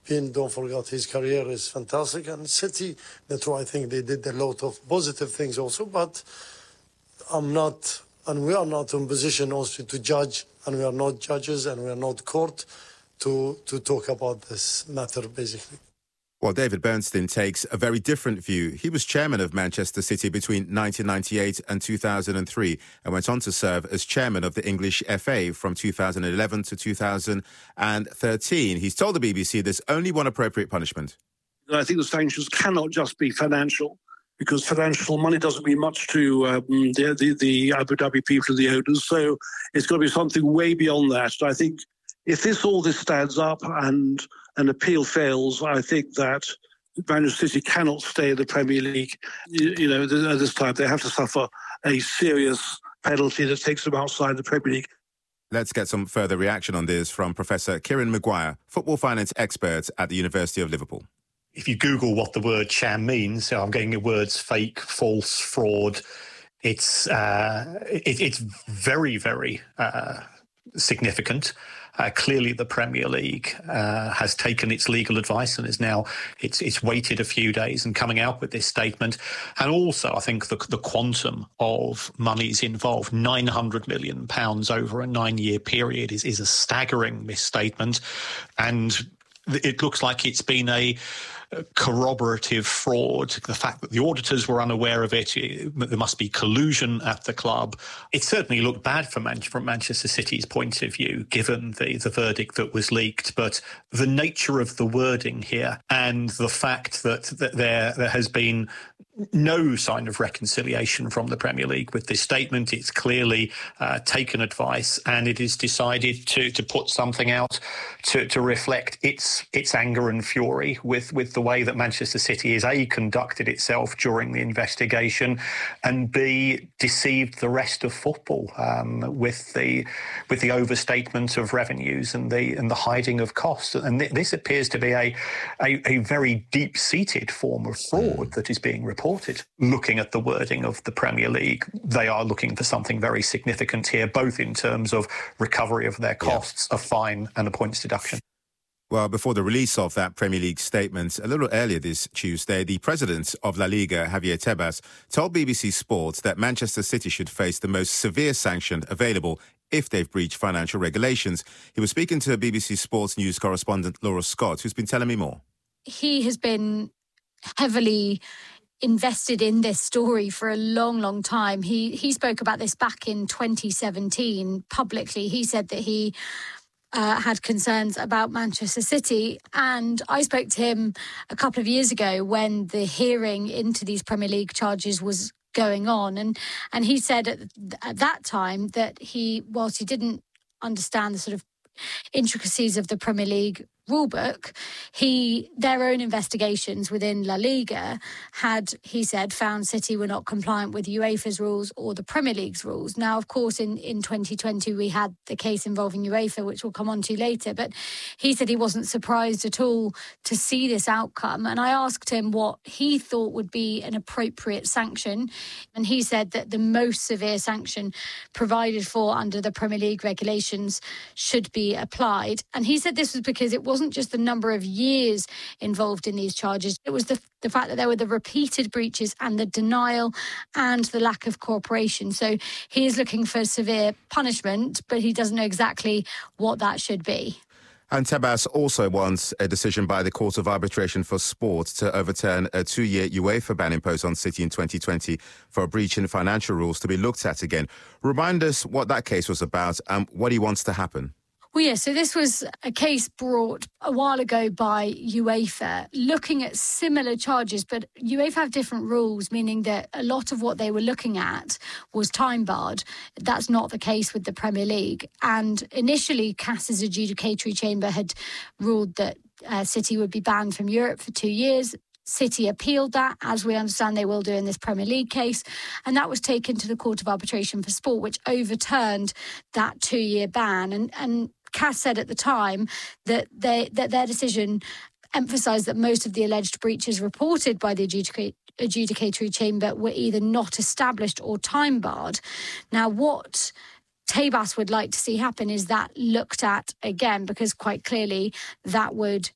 don't forget, his career is fantastic. And City, that's why I think they did a lot of positive things also. But I'm not, and we are not in position also to judge, and we are not judges, and we are not court to talk about this matter, basically. Well, David Bernstein takes a very different view. He was chairman of Manchester City between 1998 and 2003 and went on to serve as chairman of the English FA from 2011 to 2013. He's told the BBC there's only one appropriate punishment. I think the sanctions cannot just be financial, because financial money doesn't mean much to the Abu Dhabi people and the owners. So it's got to be something way beyond that. I think if all this stands up and an appeal fails, I think that Manchester City cannot stay in the Premier League. At this time, they have to suffer a serious penalty that takes them outside the Premier League. Let's get some further reaction on this from Professor Kieran Maguire, football finance expert at the University of Liverpool. If you Google what the word sham means, so I'm getting the words fake, false, fraud. It's very, very significant. Clearly, the Premier League has taken its legal advice and is now it's waited a few days and coming out with this statement. And also, I think the quantum of monies involved, £900 million over a 9-year period, is a staggering misstatement. And it looks like it's been a corroborative fraud. The fact that the auditors were unaware of it, there must be collusion at the club. It certainly looked bad from Manchester City's point of view, given the verdict that was leaked. But the nature of the wording here and the fact that there has been no sign of reconciliation from the Premier League with this statement. It's clearly taken advice, and it is decided to put something out to reflect its anger and fury with the way that Manchester City is A, conducted itself during the investigation, and B, deceived the rest of football with the overstatement of revenues and the hiding of costs. And this appears to be a very deep-seated form of fraud that is being reported. Looking at the wording of the Premier League, they are looking for something very significant here, both in terms of recovery of their costs, a fine and a points deduction. Well, before the release of that Premier League statement, a little earlier this Tuesday, the president of La Liga, Javier Tebas, told BBC Sports that Manchester City should face the most severe sanction available if they've breached financial regulations. He was speaking to BBC Sports News correspondent Laura Scott, who's been telling me more. He has been heavily invested in this story for a long, long time. He spoke about this back in 2017 publicly. He said that he had concerns about Manchester City, and I spoke to him a couple of years ago when the hearing into these Premier League charges was going on, and he said at that time that whilst he didn't understand the sort of intricacies of the Premier League rulebook, their own investigations within La Liga had, he said, found City were not compliant with UEFA's rules or the Premier League's rules. Now, of course, in 2020, we had the case involving UEFA, which we'll come on to later, but he said he wasn't surprised at all to see this outcome. And I asked him what he thought would be an appropriate sanction, and he said that the most severe sanction provided for under the Premier League regulations should be applied. And he said this was because it wasn't just the number of years involved in these charges, it was the fact that there were the repeated breaches and the denial and the lack of cooperation. So he is looking for severe punishment, but he doesn't know exactly what that should be. And Tebas also wants a decision by the Court of Arbitration for Sport to overturn a 2-year UEFA ban imposed on City in 2020 for a breach in financial rules to be looked at again. Remind us what that case was about and what he wants to happen. Well, yeah, so this was a case brought a while ago by UEFA looking at similar charges, but UEFA have different rules, meaning that a lot of what they were looking at was time barred. That's not the case with the Premier League. And initially, CAS's adjudicatory chamber had ruled that City would be banned from Europe for 2 years. City appealed that, as we understand they will do in this Premier League case, and that was taken to the Court of Arbitration for Sport, which overturned that 2-year ban. And CAS said at the time that their decision emphasised that most of the alleged breaches reported by the adjudicatory chamber were either not established or time barred. Now, what Tebas would like to see happen is that looked at again, because quite clearly that would